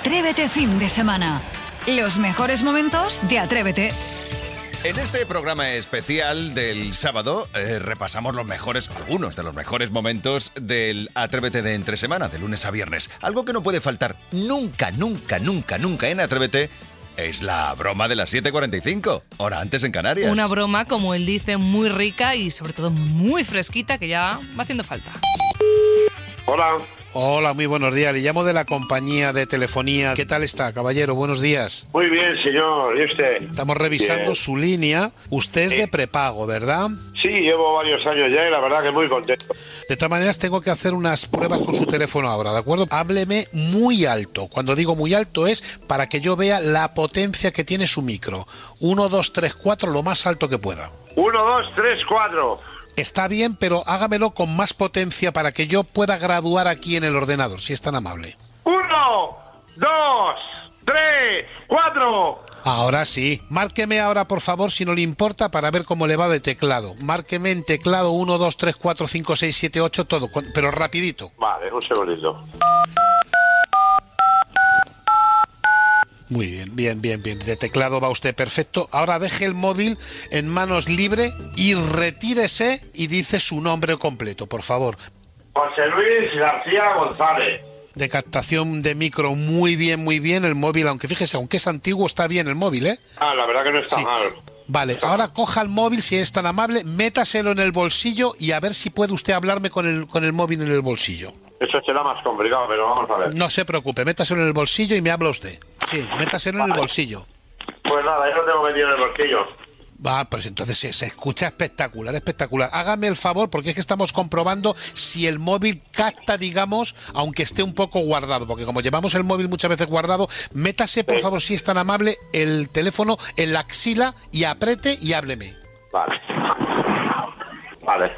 Atrévete fin de semana. Los mejores momentos de Atrévete. En este programa especial del sábado repasamos algunos de los mejores momentos del Atrévete de entre semana, de lunes a viernes. Algo que no puede faltar nunca en Atrévete es la broma de las 7:45, hora antes en Canarias. Una broma, como él dice, muy rica y sobre todo muy fresquita, que ya va haciendo falta. Hola. Hola, muy buenos días. Le llamo de la compañía de telefonía. ¿Qué tal está, caballero? Buenos días. Muy bien, señor. ¿Y usted? Estamos revisando Bien. su línea. Usted es de prepago, ¿verdad? Sí, llevo varios años ya y la verdad que muy contento. De todas maneras, tengo que hacer unas pruebas con su teléfono ahora, ¿de acuerdo? Hábleme muy alto. Cuando digo muy alto es para que yo vea la potencia que tiene su micro. 1, 2, 3, 4, lo más alto que pueda. 1, 2, 3, 4. Está bien, pero hágamelo con más potencia para que yo pueda graduar aquí en el ordenador, si es tan amable. 1, 2, 3, 4. Ahora sí. Márqueme ahora, por favor, si no le importa, para ver cómo le va de teclado. Márqueme en teclado 1, 2, 3, 4, 5, 6, 7, 8, todo, pero rapidito. Vale, un segundito. Muy bien. De teclado va usted perfecto. Ahora deje el móvil en manos libre y retírese y dice su nombre completo, por favor. José Luis García González. De captación de micro, muy bien. El móvil, aunque fíjese, aunque es antiguo, está bien el móvil, ¿eh? La verdad que no está Sí. mal. Vale, ahora coja el móvil, si es tan amable, métaselo en el bolsillo y a ver si puede usted hablarme con el móvil en el bolsillo. Eso será más complicado, pero vamos a ver. No se preocupe, métaselo en el bolsillo y me habla usted. Sí, métaselo en el bolsillo. Pues nada, yo lo tengo metido en el bolsillo. Va, pues entonces se escucha espectacular. Hágame el favor, porque es que estamos comprobando si el móvil capta, digamos, aunque esté un poco guardado, porque como llevamos el móvil muchas veces guardado, métase, por favor, si es tan amable, el teléfono en la axila y apriete y hábleme. Vale.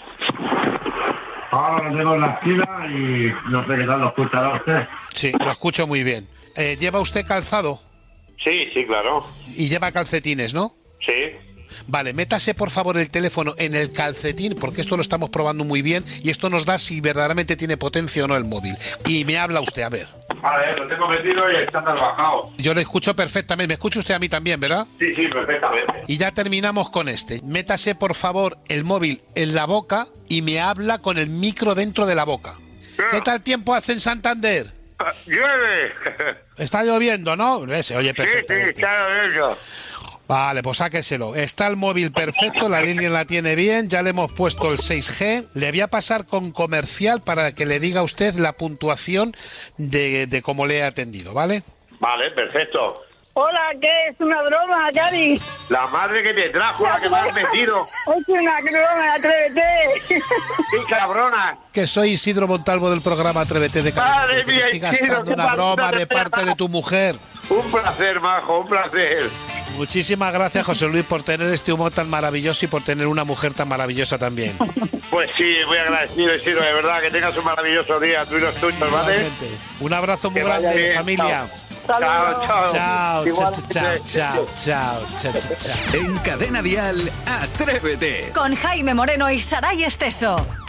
Ahora lo tengo en la esquina y no sé qué tal lo escuchará usted. Sí, lo escucho muy bien. ¿Lleva usted calzado? Sí, claro. Y lleva calcetines, ¿no? Sí. Vale, métase por favor el teléfono en el calcetín, porque esto lo estamos probando muy bien y esto nos da si verdaderamente tiene potencia o no el móvil. Y me habla usted, a ver. Vale, lo tengo metido y está bajado. Yo le escucho perfectamente. Me escucha usted a mí también, ¿verdad? Sí, perfectamente. Y ya terminamos con este. Métase por favor el móvil en la boca y me habla con el micro dentro de la boca. ¿Qué tal tiempo hace en Santander? Llueve. Está lloviendo, ¿no? Se oye perfectamente. Sí, está lloviendo. Vale, pues sáqueselo. Está el móvil perfecto, la línea la tiene bien, ya le hemos puesto el 6G. Le voy a pasar con comercial para que le diga a usted la puntuación de cómo le he atendido, ¿vale? Vale, perfecto. Hola, ¿qué es una broma, Cari? La madre que te trajo, la que me has metido. Es una broma, Atrévete. ¡Qué cabrona! Que soy Isidro Montalvo del programa Atrévete de Canarias. Madre Que me mía, estoy Isidro, gastando qué una broma pasada. de parte de tu mujer. Un placer, majo, un placer. Muchísimas gracias, José Luis, por tener este humor tan maravilloso y por tener una mujer tan maravillosa también. Pues sí, muy agradecido, Isidro, de verdad, que tengas un maravilloso día, tú y los tuyos, ¿vale? Igualmente. Un abrazo muy Que vaya grande, bien, familia. Chao, chao. Chao. En Cadena Dial, Atrévete. Con Jaime Moreno y Saray Esteso.